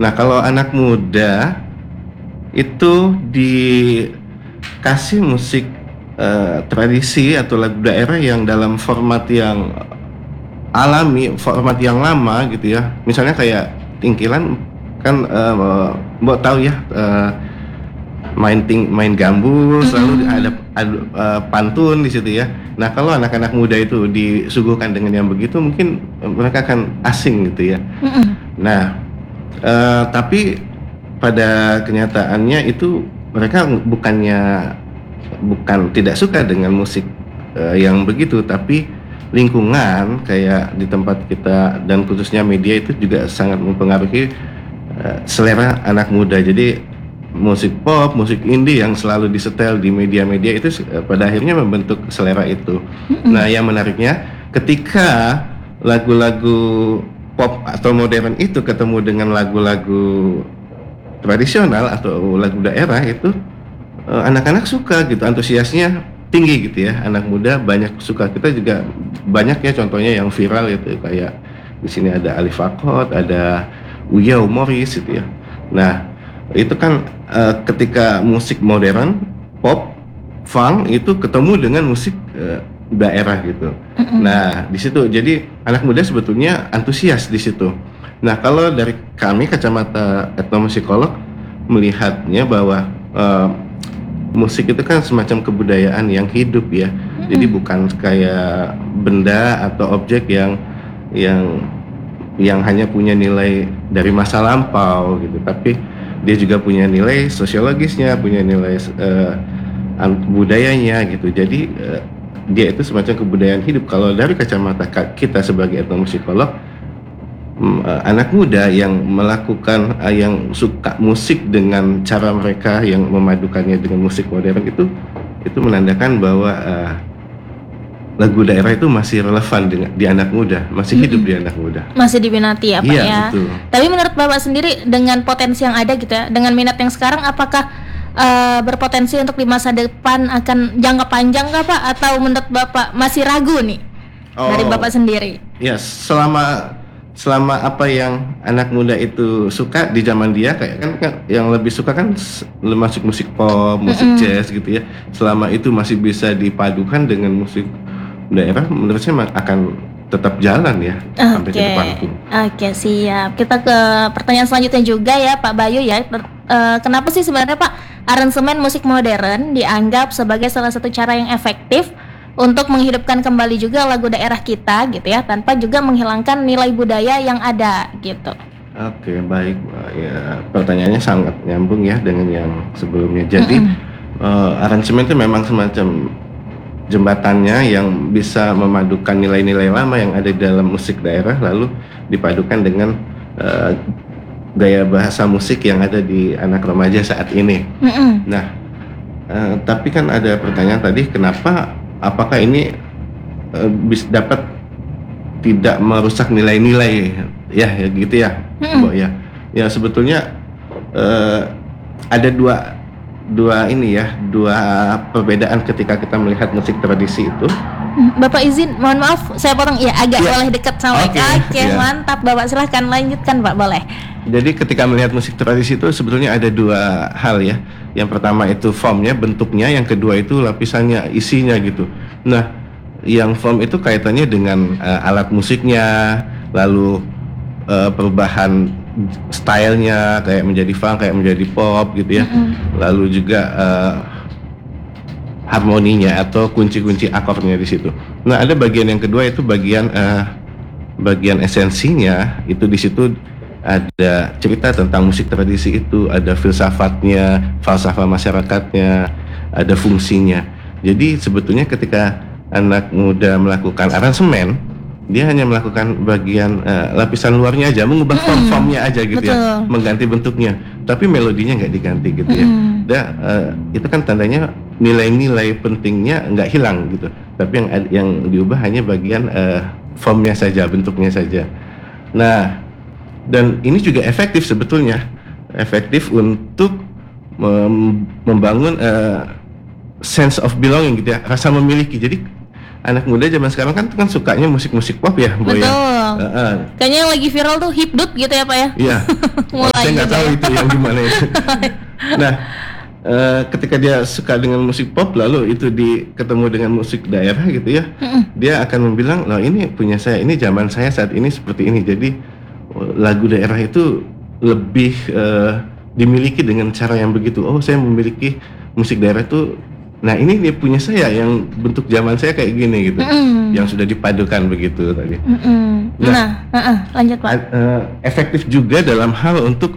Nah, kalau anak muda itu dikasih musik tradisi atau lagu daerah yang dalam format yang alami, format yang lama gitu ya. Misalnya kayak Tingkilan kan Mbok tahu ya, main gambus, lalu ada pantun di situ ya. Nah, kalau anak-anak muda itu disuguhkan dengan yang begitu, mungkin mereka akan asing gitu ya. Nah, tapi pada kenyataannya itu mereka bukan tidak suka dengan musik yang begitu, tapi lingkungan kayak di tempat kita dan khususnya media itu juga sangat mempengaruhi selera anak muda. Jadi musik pop, musik indie yang selalu disetel di media-media itu pada akhirnya membentuk selera itu. Nah, yang menariknya ketika lagu-lagu pop atau modern itu ketemu dengan lagu-lagu tradisional atau lagu daerah itu anak-anak suka gitu, antusiasnya tinggi gitu ya. Anak muda banyak suka. Kita juga banyak ya contohnya yang viral itu, kayak di sini ada Ali Fakot, ada Uya Umoris gitu ya. Nah, itu kan ketika musik modern, pop, funk itu ketemu dengan musik daerah gitu. Nah, di situ jadi anak muda sebetulnya antusias di situ. Nah, kalau dari kami kacamata etnomusikolog melihatnya bahwa musik itu kan semacam kebudayaan yang hidup ya. Jadi bukan kayak benda atau objek yang hanya punya nilai dari masa lampau gitu, tapi dia juga punya nilai sosiologisnya, punya nilai budayanya gitu. Jadi dia itu semacam kebudayaan hidup. Kalau dari kacamata kita sebagai etnomusikolog, anak muda yang melakukan yang suka musik dengan cara mereka yang memadukannya dengan musik modern itu menandakan bahwa lagu daerah itu masih relevan di anak muda, masih hidup di anak muda. Masih diminati ya Pak ya. Betul. Tapi menurut Bapak sendiri dengan potensi yang ada gitu ya, dengan minat yang sekarang, apakah berpotensi untuk di masa depan akan jangka panjang nggak Pak? Atau menurut Bapak masih ragu nih dari Bapak sendiri? Ya, selama apa yang anak muda itu suka di zaman dia, kayak kan yang lebih suka kan musik pop, musik jazz gitu ya. Selama itu masih bisa dipadukan dengan musik daerah, menurut saya akan tetap jalan ya sampai ke depan pun. Oke, siap. Kita ke pertanyaan selanjutnya juga ya Pak Bayu ya. Kenapa sih sebenarnya Pak aransemen musik modern dianggap sebagai salah satu cara yang efektif untuk menghidupkan kembali juga lagu daerah kita gitu ya, tanpa juga menghilangkan nilai budaya yang ada gitu? Oke, baik ya, pertanyaannya sangat nyambung ya dengan yang sebelumnya. Jadi aransemen itu memang semacam jembatannya yang bisa memadukan nilai-nilai lama yang ada di dalam musik daerah lalu dipadukan dengan gaya bahasa musik yang ada di anak remaja saat ini. Nah, tapi kan ada pertanyaan tadi, apakah ini bisa dapat tidak merusak nilai-nilai ya gitu ya, Mbak ya. Ya sebetulnya ada dua perbedaan ketika kita melihat musik tradisi itu. Bapak izin, mohon maaf saya potong ya, agak boleh dekat sama Oke, mantap Bapak, silahkan lanjutkan Pak, boleh. Jadi ketika melihat musik tradisi itu sebetulnya ada dua hal ya. Yang pertama itu formnya, bentuknya, yang kedua itu lapisannya, isinya gitu. Nah, yang form itu kaitannya dengan alat musiknya, lalu perubahan stylenya kayak menjadi funk, kayak menjadi pop gitu ya. Lalu juga harmoninya atau kunci-kunci akornya di situ. Nah, ada bagian yang kedua itu bagian esensinya. Itu di situ ada cerita tentang musik tradisi itu, ada filsafatnya, falsafah masyarakatnya, ada fungsinya. Jadi sebetulnya ketika anak muda melakukan aransemen, dia hanya melakukan bagian lapisan luarnya aja, mengubah formnya aja gitu. Betul. Ya, mengganti bentuknya, tapi melodinya nggak diganti gitu ya. Itu kan tandanya nilai-nilai pentingnya nggak hilang gitu, tapi yang diubah hanya bagian formnya saja, bentuknya saja. Nah, dan ini juga efektif sebetulnya, efektif untuk membangun sense of belonging gitu ya, rasa memiliki. Jadi anak muda zaman sekarang kan sukanya musik-musik pop ya, Boy ya. Betul. Heeh. Kayaknya yang lagi viral tuh hipdut gitu ya Pak ya. Iya. Mulai Saya nggak juga tahu ya. itu yang gimana itu. Nah, ketika dia suka dengan musik pop, lalu itu ketemu dengan musik daerah gitu ya, dia akan bilang, loh ini punya saya, ini zaman saya saat ini seperti ini. Jadi lagu daerah itu lebih dimiliki dengan cara yang begitu. Oh, saya memiliki musik daerah itu. Nah, ini dia punya saya yang bentuk zaman saya kayak gini gitu, yang sudah dipadukan begitu tadi. Nah, lanjut Pak. Efektif juga dalam hal untuk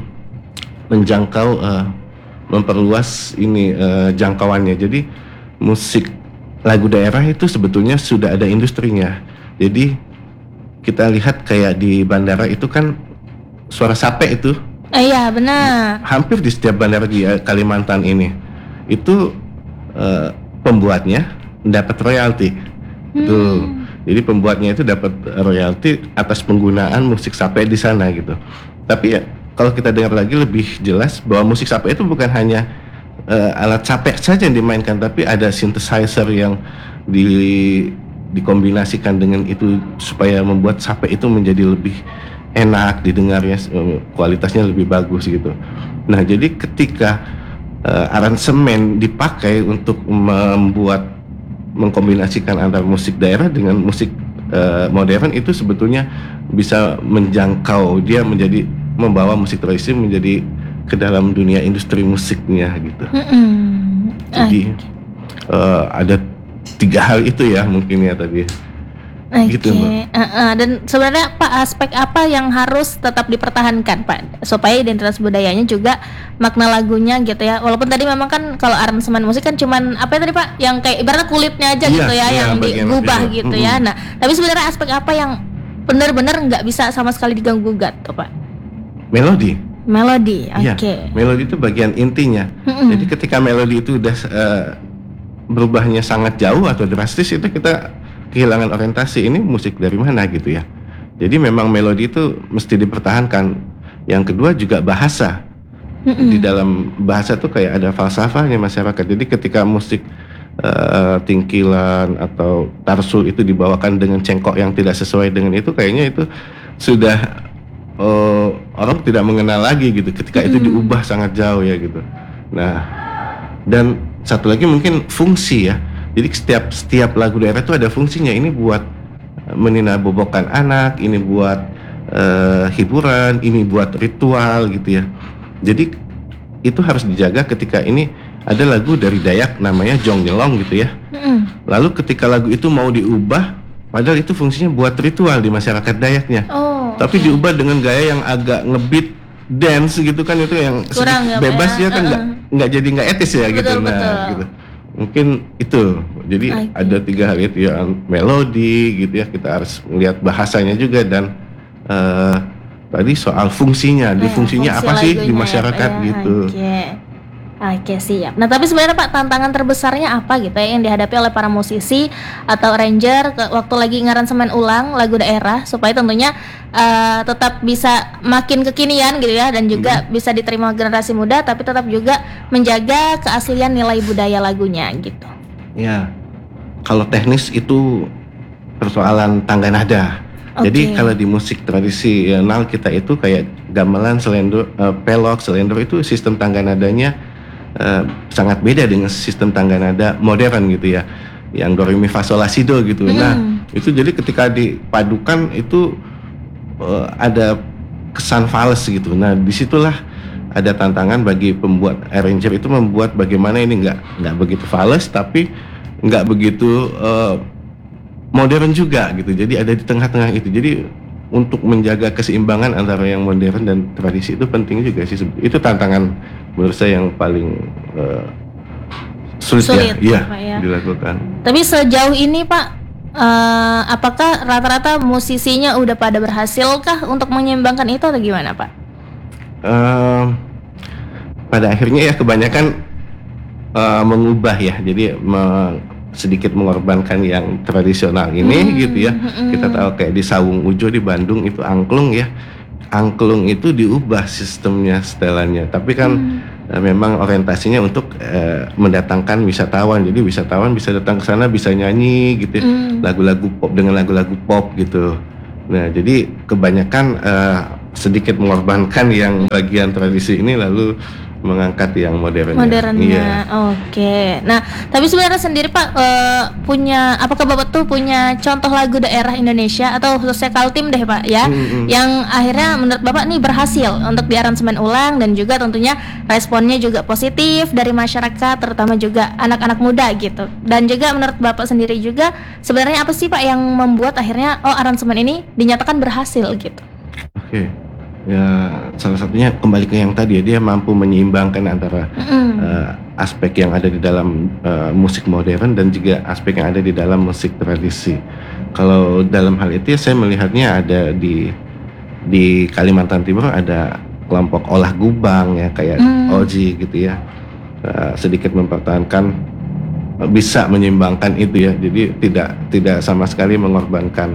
menjangkau, memperluas ini jangkauannya. Jadi musik lagu daerah itu sebetulnya sudah ada industrinya. Jadi kita lihat kayak di bandara itu kan suara sape itu Iya benar. hampir di setiap bandara di Kalimantan ini itu pembuatnya dapat royalti. Tuh. Jadi pembuatnya itu dapat royalti atas penggunaan musik sape di sana gitu. Tapi ya kalau kita dengar lagi lebih jelas bahwa musik sape itu bukan hanya alat sape saja yang dimainkan, tapi ada synthesizer yang dikombinasikan dengan itu supaya membuat sape itu menjadi lebih enak didengarnya, kualitasnya lebih bagus gitu. Nah, jadi ketika aransemen dipakai untuk mengkombinasikan antara musik daerah dengan musik modern, itu sebetulnya bisa menjangkau, dia membawa musik tradisi menjadi ke dalam dunia industri musiknya gitu. Jadi ada 3 hal itu ya mungkin ya tadi. Gitu, Mbak. Dan sebenarnya Pak, aspek apa yang harus tetap dipertahankan Pak supaya identitas budayanya juga makna lagunya gitu ya, walaupun tadi memang kan kalau aransemen musik kan cuman apa ya tadi Pak, yang kayak ibaratnya kulitnya aja gitu ya, yang digubah gitu ya. Nah, tapi sebenarnya aspek apa yang benar-benar nggak bisa sama sekali diganggu gugat tuh Pak? Melodi, oke. Melodi itu bagian intinya. Jadi ketika melodi itu udah berubahnya sangat jauh atau drastis, itu kita kehilangan orientasi, ini musik dari mana gitu ya. Jadi memang melodi itu mesti dipertahankan. Yang kedua juga bahasa. Di dalam bahasa tuh kayak ada falsafahnya masyarakat. Jadi ketika musik tingkilan atau tarsul itu dibawakan dengan cengkok yang tidak sesuai dengan itu, kayaknya itu sudah orang tidak mengenal lagi gitu ketika itu diubah sangat jauh ya gitu. Nah, dan satu lagi mungkin fungsi ya. Jadi setiap lagu daerah itu ada fungsinya. Ini buat meninabobokan anak, ini buat hiburan, ini buat ritual gitu ya. Jadi itu harus dijaga. Ketika ini ada lagu dari Dayak namanya Jong Nyelong gitu ya. Lalu ketika lagu itu mau diubah, padahal itu fungsinya buat ritual di masyarakat Dayaknya. Tapi diubah dengan gaya yang agak ngebeat dance gitu kan, itu yang kurang bebas ya kan, nggak jadi nggak etis ya gitu. Betul. Gitu. Mungkin itu. Jadi ada 3 hal itu ya, melodi gitu ya, kita harus melihat bahasanya juga, dan tadi soal fungsinya, fungsinya fungsi apa sih di lagunya masyarakat ya, gitu. Oke, siap. Nah, tapi sebenarnya Pak, tantangan terbesarnya apa gitu ya yang dihadapi oleh para musisi atau arranger waktu lagi ngaransemen ulang lagu daerah supaya tentunya tetap bisa makin kekinian gitu ya, dan juga bisa diterima generasi muda, tapi tetap juga menjaga keaslian nilai budaya lagunya gitu. Ya, kalau teknis itu persoalan tangga nada. Jadi kalau di musik tradisional kita itu kayak gamelan, selendor, pelok, selendor, itu sistem tangga nadanya sangat beda dengan sistem tangga nada modern gitu ya, yang do re mi fa sol la si do gitu. Nah, itu jadi ketika dipadukan itu ada kesan fals gitu. Nah, disitulah ada tantangan bagi pembuat arranger itu membuat bagaimana ini nggak begitu fals tapi nggak begitu modern juga gitu. Jadi ada di tengah-tengah itu. Jadi untuk menjaga keseimbangan antara yang modern dan tradisi itu penting juga sih. Itu tantangan menurut saya yang paling sulit ya dilakukan. Tapi sejauh ini Pak, apakah rata-rata musisinya udah pada berhasilkah untuk menyeimbangkan itu atau gimana Pak? Pada akhirnya ya kebanyakan mengubah ya. Jadi sedikit mengorbankan yang tradisional ini gitu ya. Kita tahu kayak di Sawung Ujo di Bandung itu angklung ya. Angklung itu diubah sistemnya, setelannya. Tapi kan memang orientasinya untuk mendatangkan wisatawan. Jadi wisatawan bisa datang ke sana, bisa nyanyi gitu, lagu-lagu pop dengan lagu-lagu pop gitu. Nah, jadi kebanyakan sedikit mengorbankan yang bagian tradisi ini, lalu mengangkat yang modernnya. Modernnya, oke. Nah, tapi sebenarnya sendiri Pak, apakah Bapak tuh punya contoh lagu daerah Indonesia atau khususnya Kaltim deh Pak ya, yang akhirnya menurut Bapak nih berhasil untuk diaransemen ulang dan juga tentunya responnya juga positif dari masyarakat, terutama juga anak-anak muda gitu. Dan juga menurut Bapak sendiri juga sebenarnya apa sih Pak yang membuat akhirnya aransemen ini dinyatakan berhasil gitu? Oke. Ya, salah satunya kembali ke yang tadi ya, dia mampu menyeimbangkan antara aspek yang ada di dalam musik modern dan juga aspek yang ada di dalam musik tradisi. Kalau dalam hal itu saya melihatnya ada di Kalimantan Timur ada kelompok olah gubang ya, kayak Oji gitu ya, sedikit mempertahankan, bisa menyeimbangkan itu ya, jadi tidak sama sekali mengorbankan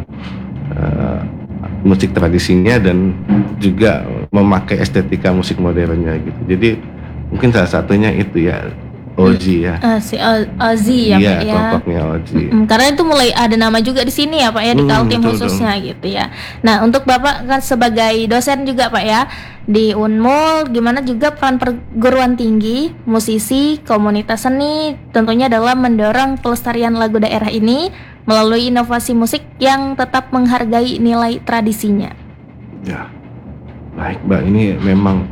musik tradisinya dan juga memakai estetika musik modernnya gitu. Jadi mungkin salah satunya itu ya, Oji ya. Si Ozi ya Iya, Pak ya. kelompoknya Oji. Karena itu mulai ada nama juga di sini ya Pak ya, di Kaltim khususnya gitu ya. Nah, untuk Bapak kan sebagai dosen juga Pak ya di Unmul, gimana juga peran perguruan tinggi, musisi, komunitas seni tentunya dalam mendorong pelestarian lagu daerah ini melalui inovasi musik yang tetap menghargai nilai tradisinya. Ya, baik Mbak, ini memang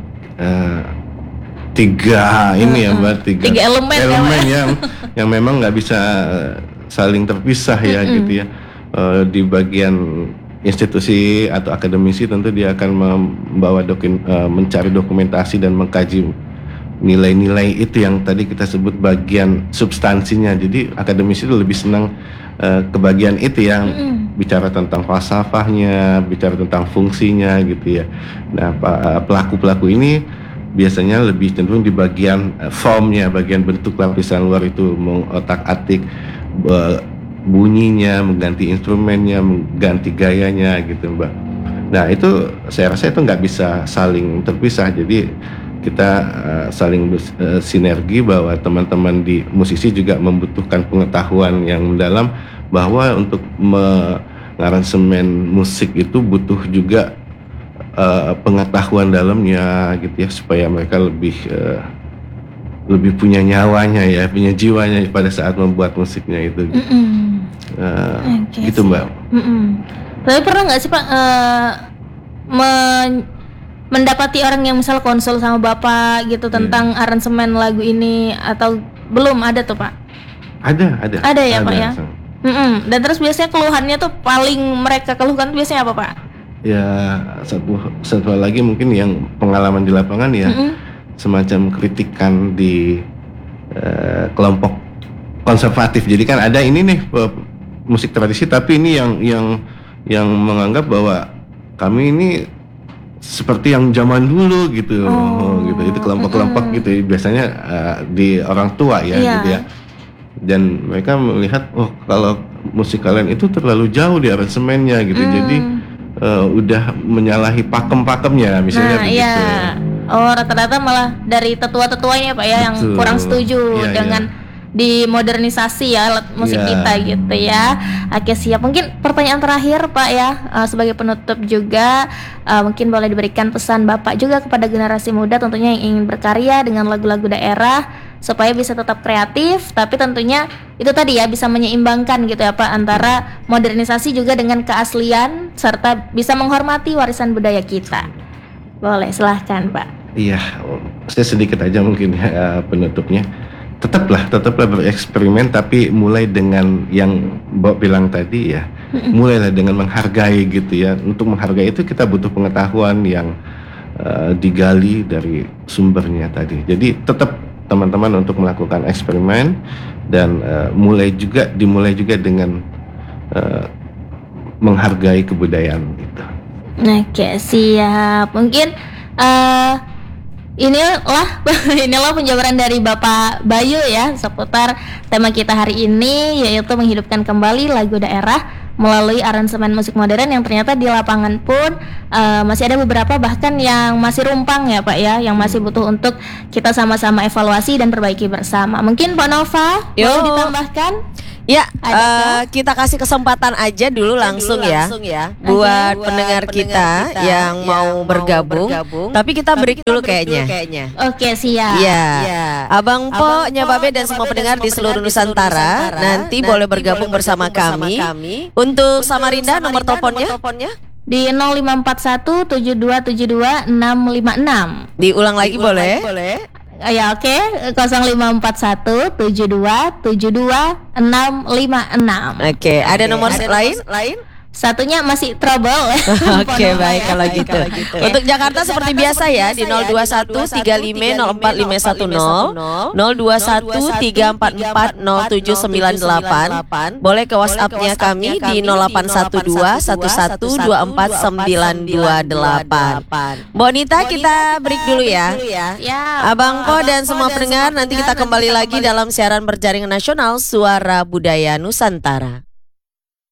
tiga ini ya Mbak, tiga elemen yang memang nggak bisa saling terpisah ya gitu ya. Di bagian institusi atau akademisi tentu dia akan membawa mencari dokumentasi dan mengkaji nilai-nilai itu yang tadi kita sebut bagian substansinya. Jadi akademisi itu lebih senang ke bagian itu yang bicara tentang falsafahnya, bicara tentang fungsinya gitu ya. Nah, pelaku-pelaku ini biasanya lebih cenderung di bagian formnya, bagian bentuk lapisan luar itu, mengotak-atik bunyinya, mengganti instrumennya, mengganti gayanya gitu Mbak. Nah, itu saya rasa itu nggak bisa saling terpisah. Jadi kita saling sinergi, bahwa teman-teman di musisi juga membutuhkan pengetahuan yang mendalam, bahwa untuk mengaransemen musik itu butuh juga pengetahuan dalamnya gitu ya, supaya mereka lebih punya nyawanya ya, punya jiwanya pada saat membuat musiknya itu. Gitu Mbak. Tapi pernah nggak sih Pak mendapati orang yang misal konsul sama Bapak gitu tentang aransemen lagu ini, atau belum ada tuh Pak? Ada ya Pak ya. Dan terus biasanya keluhannya tuh paling mereka keluhkan biasanya apa Pak? Ya, satu hal lagi mungkin yang pengalaman di lapangan ya, semacam kritikan di kelompok konservatif. Jadi kan ada ini nih musik tradisi, tapi ini yang menganggap bahwa kami ini seperti yang zaman dulu gitu, gitu. Itu kelompok-kelompok gitu, biasanya di orang tua ya, gitu ya. Dan mereka melihat, kalau musik kalian itu terlalu jauh di aransemennya gitu, jadi udah menyalahi pakem-pakemnya misalnya begitu. Rata-rata malah dari tetua-tetuanya Pak ya, yang kurang setuju dengan dimodernisasi ya alat musik kita gitu ya. Oke, siap. Mungkin pertanyaan terakhir Pak ya, sebagai penutup juga, mungkin boleh diberikan pesan Bapak juga kepada generasi muda tentunya yang ingin berkarya dengan lagu-lagu daerah, supaya bisa tetap kreatif, tapi tentunya itu tadi ya, bisa menyeimbangkan gitu ya Pak, antara modernisasi juga dengan keaslian, serta bisa menghormati warisan budaya kita. Boleh, silahkan Pak. Iya, saya sedikit aja mungkin penutupnya. Tetaplah bereksperimen, tapi mulai dengan yang Mbak bilang tadi ya, mulailah dengan menghargai gitu ya. Untuk menghargai itu kita butuh pengetahuan yang digali dari sumbernya tadi. Jadi tetap teman-teman untuk melakukan eksperimen, dan dimulai juga dengan menghargai kebudayaan gitu. Oke, siap. Mungkin inilah penjabaran dari Bapak Bayu ya seputar tema kita hari ini, yaitu menghidupkan kembali lagu daerah melalui aransemen musik modern yang ternyata di lapangan pun masih ada beberapa bahkan yang masih rumpang ya Pak ya, yang masih butuh untuk kita sama-sama evaluasi dan perbaiki bersama. Mungkin Pak Nova boleh ditambahkan? Ya, Adakah? kita kasih kesempatan aja dulu langsung ya buat pendengar kita yang mau bergabung. Tapi kita break dulu kayaknya. Oke, siap. Ya, Abang Po, Nyababe dan semua pendengar di seluruh Nusantara nanti boleh bergabung bersama kami. Untuk Samarinda nomor teleponnya Di 0541 7272 656. diulang lagi boleh? Ya oke, 0541 7272 656. Oke, ada nomor lain? Satunya masih trouble. Oke, baik kalau gitu. Untuk Jakarta seperti biasa ya di 021 35 04 510, 021 344 0798. Boleh ke WhatsApp-nya kami di 0812 11 24 928. Bonita, kita break dulu ya. Ya. Abang Po dan semua pendengar, nanti kita kembali lagi dalam siaran berjaringan nasional Suara Budaya Nusantara.